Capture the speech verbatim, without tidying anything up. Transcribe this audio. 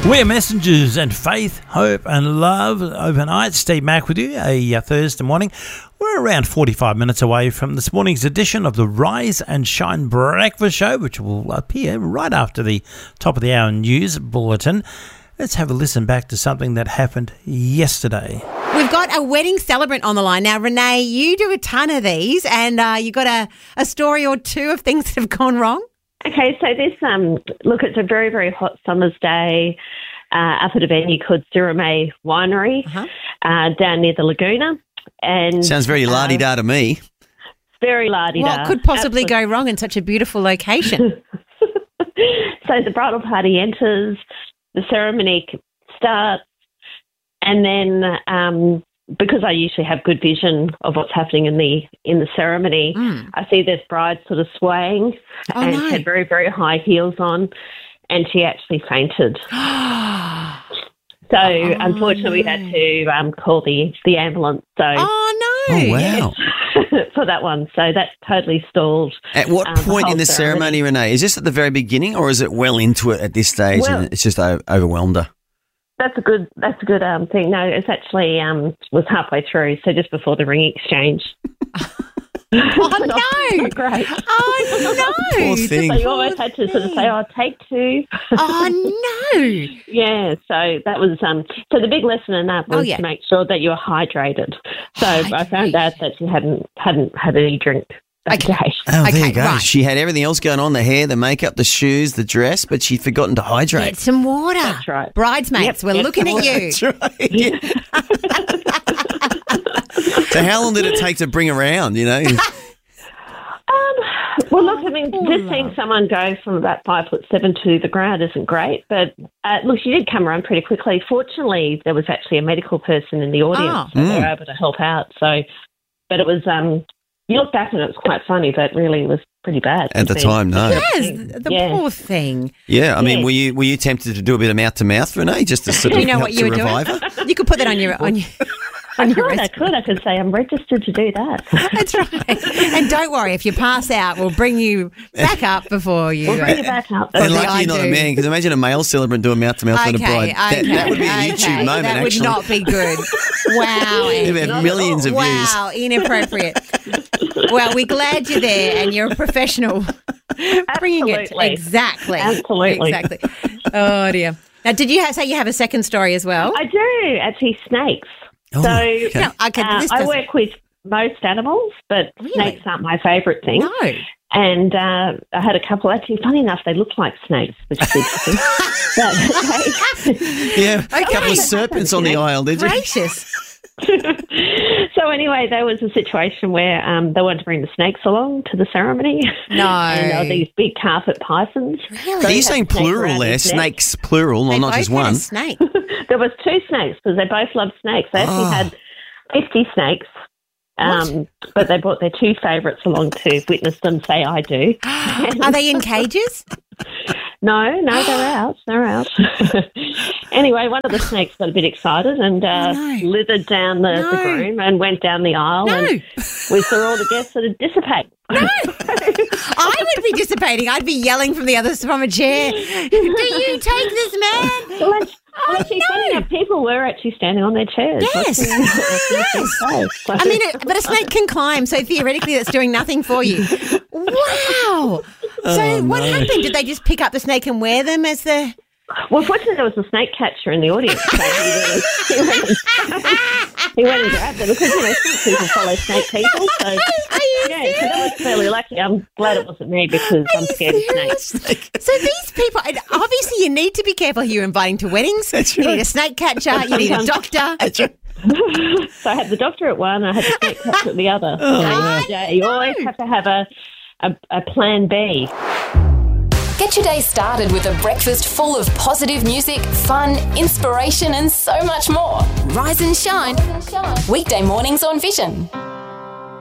We're messengers and faith, hope and love overnight. Steve Mack with you, a uh, Thursday morning. We're around forty-five minutes away from this morning's edition of the Rise and Shine Breakfast Show, which will appear right after the top of the hour news bulletin. Let's have a listen back to something that happened yesterday. We've got a wedding celebrant on the line. Now, Renee, you do a ton of these, and uh, you got a, a story or two of things that have gone wrong? Okay, so this, um, look, it's a very, very hot summer's day uh, up at a venue called Sirame Winery uh-huh. uh, down near the Laguna. And sounds very la-di-da uh, to me. Very la-di-da. What could possibly Absolutely. go wrong in such a beautiful location? So the bridal party enters, the ceremony starts, and then um, because I usually have good vision of what's happening in the in the ceremony, mm. I see this bride sort of swaying oh, and no. she had very, very high heels on, and she actually fainted. So oh, unfortunately, no. we had to um, call the, the ambulance. So oh no! Oh wow! For that one, so that totally stalled. At what um, point the in the ceremony, ceremony, Renee? Is this at the very beginning, or is it well into it at this stage, well, and it's just overwhelmed her? That's a good. That's a good um, thing. No, it's actually um, was halfway through, so just before the ring exchange. Oh no! Not great. Oh no! Poor thing. So you almost had to sort of say, "Oh, take two." Oh no! Yeah. So that was um. So the big lesson in that was oh, yeah. to make sure that you were hydrated. So hydrated. I found out that she hadn't hadn't had any drink. That okay. day. Oh, okay, there you go. Right. She had everything else going on, the hair, the makeup, the shoes, the dress, but she'd forgotten to hydrate. Get some water. That's right. Bridesmaids, Yep, we're yep. looking at you. That's right. Yeah. So how long did it take to bring around, you know? Um, well, look, I mean, just seeing someone go from about five foot seven to the ground isn't great, but uh, look, she did come around pretty quickly. Fortunately, there was actually a medical person in the audience, oh. so they were able to help out. So, but it was, um, you look back and it was quite funny, but really it was pretty bad. At the time, no. Yes, the yeah. poor thing. Yeah, I mean, yeah. were you were you tempted to do a bit of mouth to mouth, Renee, just to sort of you know help what you to were revive doing? her? You could put that on your on your. I could, I could. I could say I'm registered to do that. That's right. And don't worry, if you pass out, we'll bring you back up before you. We'll bring you back up. And the lucky you're not a man, because imagine a male celebrant doing mouth to mouth on a bride. Okay, That, that would be a okay. YouTube moment, That actually. would not be good. Wow. It'd have millions of views. Wow, inappropriate. Well, we're glad you're there and you're a professional. Bringing it exactly. Absolutely. Exactly. Oh dear. Now, did you have, say you have a second story as well? I do, actually, snakes. Oh, so okay. No, okay, uh, this I doesn't- work with most animals, but Really? snakes aren't my favourite thing. No. And uh, I had a couple, actually, funny enough, they look like snakes, which is interesting. But they- Yeah, a couple of Okay. serpents on the aisle, did you? Gracious. So anyway, there was a situation where um, they wanted to bring the snakes along to the ceremony. No. And there were these big carpet pythons. Really? Are you had saying snake plural around there? his neck. Snakes, plural, They or not both just had a one? snake. There was two snakes because they both loved snakes. They actually Oh. had fifty snakes, um, but they brought their two favourites along to witness them say "I do." Are they in cages? No, no, they're out. They're out. Anyway, one of the snakes got a bit excited and uh, Oh, no. slithered down the, No. the groom and went down the aisle. No. And we saw all the guests sort of dissipate. No. I would be dissipating. I'd be yelling from the other from a chair. Do you take this man? Well, actually, Oh, actually no. funny enough, people were actually standing on their chairs. Yes. watching- watching Yes. the show. I mean, it, but a snake can climb, so theoretically that's doing nothing for you. Wow. So Oh, what no. happened? Did they just pick up the snake and wear them as the... Well, fortunately, there was a snake catcher in the audience. So he, went and, he went and grabbed them because, you know, snake people follow snake people. So, Are you yeah, so that was fairly lucky. I'm glad it wasn't me because I'm scared of snakes. So these people, and obviously you need to be careful who you're inviting to weddings. That's You right. need a snake catcher, you need a doctor. That's right. So I had the doctor at one, I had the snake catcher at the other. Oh, so, wow. yeah, you always have to have a, a, a plan B. Get your day started with a breakfast full of positive music, fun, inspiration and so much more. Rise and shine. Weekday mornings on Vision.